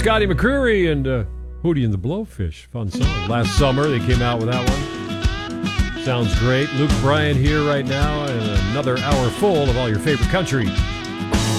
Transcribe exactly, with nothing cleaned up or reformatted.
Scotty McCreery and uh, Hootie and the Blowfish. Fun song. Last summer they came out with that one. Sounds great. Luke Bryan here right now, and another hour full of all your favorite country